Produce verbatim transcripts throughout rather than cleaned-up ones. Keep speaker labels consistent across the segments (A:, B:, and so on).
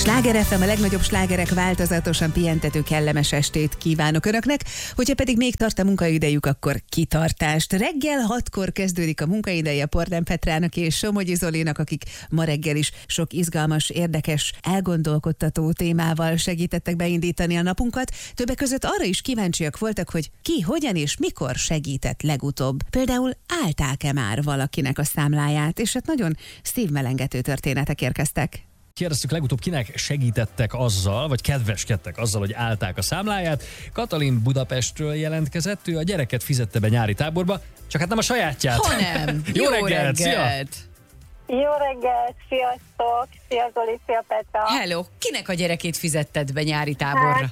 A: Sláger ef em, a legnagyobb slágerek, változatosan pihentető, kellemes estét kívánok Önöknek. Hogyha pedig még tart a munkaidejük, akkor kitartást. Reggel hatkor kezdődik a munkaideje Pordán Petrának és Somogyi Zolinak, akik ma reggel is sok izgalmas, érdekes, elgondolkodtató témával segítettek beindítani a napunkat. Többek között arra is kíváncsiak voltak, hogy ki, hogyan és mikor segített legutóbb. Például állták-e már valakinek a számláját, és hát nagyon szívmelengető történetek érkeztek.
B: Kérdeztük legutóbb, kinek segítettek azzal, vagy kedveskedtek azzal, hogy állták a számláját. Katalin Budapestről jelentkezett, ő a gyereket fizette be nyári táborba, csak hát nem a sajátját.
A: Hanem.
B: Jó,
A: Jó
B: reggelt!
A: reggelt!
B: Szia!
C: Jó reggelt, sziasztok! Szia Zoli, szia Petra!
A: Hello! Kinek a gyerekét fizetted be nyári táborra?
C: Hát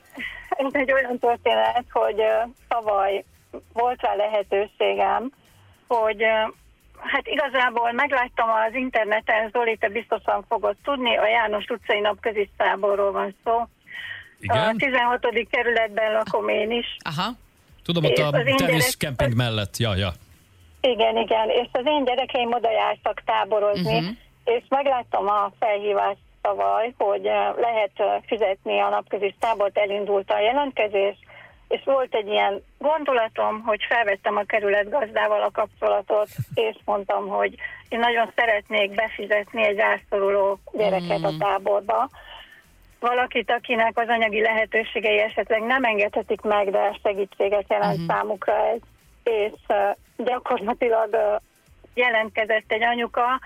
C: ez egy olyan történet, hogy tavaly volt rá lehetőségem, hogy hát igazából megláttam az interneten, Zoli, te biztosan fogod tudni, a János utcai napközis táborról van szó.
B: Igen?
C: A tizenhatodik kerületben lakom én is.
A: Aha.
B: Tudom, ott a teniszkemping
C: gyerek...
B: mellett. Ja, ja.
C: Igen, igen, és az én gyerekeim oda jártak táborozni, uh-huh. és megláttam a felhívást tavaly, hogy lehet fizetni a napközis tábort, elindult a jelentkezés, és volt egy ilyen gondolatom, hogy felvettem a kerületgazdával a kapcsolatot, és mondtam, hogy én nagyon szeretnék befizetni egy rászoruló gyereket a táborba. Valakit, akinek az anyagi lehetőségei esetleg nem engedhetik meg, de segítséget jelent uh-huh. számukra ez. És uh, gyakorlatilag uh, jelentkezett egy anyuka,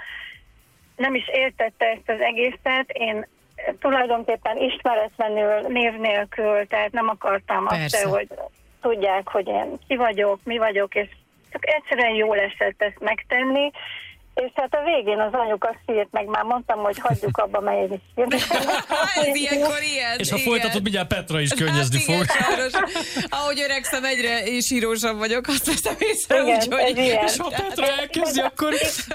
C: nem is értette ezt az egészet, én tulajdonképpen ismeretlenül, név nélkül, tehát nem akartam azt, de, hogy tudják, hogy én ki vagyok, mi vagyok, és csak egyszerűen jól esett ezt megtenni, és hát a végén az anyuka sírt, meg már mondtam, hogy hagyjuk abba, mert én is sírt.
A: Ez ilyenkor ilyen.
B: És ha folytatod, mindjárt Petra is könnyezni
A: hát
B: fog.
A: Igen, ahogy öregszem, egyre sírósabb vagyok, azt veszem észre,
C: igen,
A: úgyhogy...
B: És ha Petra elkezdi, akkor...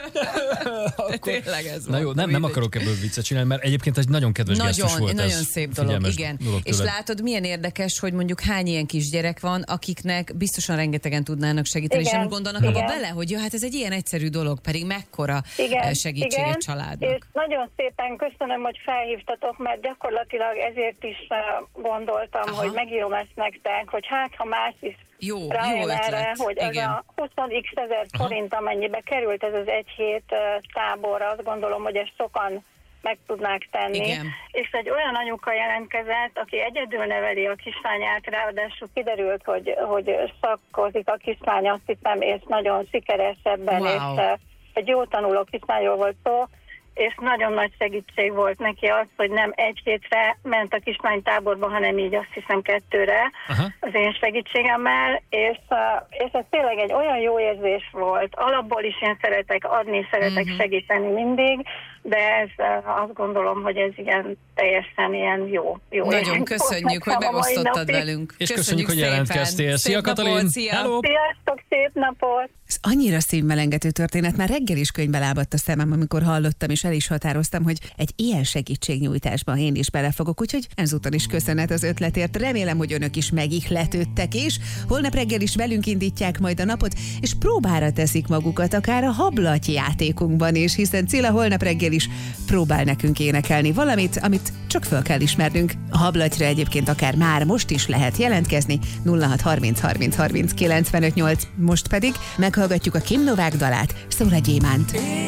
A: akkor... Tényleg ez
B: Na jó, nem, nem akarok ebből viccet csinálni, mert egyébként egy nagyon kedves
A: nagyon,
B: gesztus volt
A: nagyon
B: ez.
A: szép dolog,
B: Figyelmes
A: igen.
B: Dolog
A: és látod, milyen érdekes, hogy mondjuk hány ilyen kisgyerek van, akiknek biztosan rengetegen tudnának segíteni, igen, és nem gondolnak abba bele, hogy jó, hát ez egy ilyen egyszerű dolog, pedig mekkora
C: igen,
A: segítség
C: igen,
A: egy családnak.
C: És nagyon szépen köszönöm, hogy felhívtatok, mert gyakorlatilag ezért is gondoltam, aha. hogy megírom ezt nektek, hogy hát, ha más is
A: jó,
C: rájön
A: jó
C: erre, hogy
A: igen.
C: ez a húsz x ezer forint, amennyibe került ez az egy hét tábor, azt gondolom, hogy ezt sokan meg tudnák tenni.
A: Igen.
C: És egy olyan anyuka jelentkezett, aki egyedül neveli a kislányát, ráadásul kiderült, hogy, hogy szakkozik a kislány, azt hiszem, és nagyon sikeres ebben,
A: wow.
C: és egy jó tanuló kislányról volt szó, és nagyon nagy segítség volt neki az, hogy nem egy hétre ment a kislány táborba, hanem így azt hiszem kettőre aha. az én segítségemmel, és, és ez tényleg egy olyan jó érzés volt. Alapból is én szeretek adni, szeretek uh-huh. segíteni mindig, de ez azt gondolom, hogy ez igen teljesen ilyen jó. jó
A: nagyon köszönjük, hogy megosztottad velünk.
B: És köszönjük, köszönjük hogy jelentkeztél. Szia Katalin!
A: Szia.
C: Hello. Sziasztok, szép napot!
A: Ez annyira szívmelengető történet, már reggel is könyvbe lábadt a szemem, amikor hallottam, és el is határoztam, hogy egy ilyen segítségnyújtásban én is belefogok, úgyhogy ezúton is köszönet az ötletért. Remélem, hogy önök is megihletődtek, és holnap reggel is velünk indítják majd a napot, és próbára teszik magukat, akár a hablaty játékunkban is, hiszen Cilla holnap reggel is próbál nekünk énekelni valamit, amit csak föl kell ismernünk. A hablatyra egyébként akár már most is lehet jelentkezni, nulla hat harminc harminc harminc kilencvenöt nyolc, most pedig meghallgatjuk a Kim Novák dalát, Szól a gyémánt.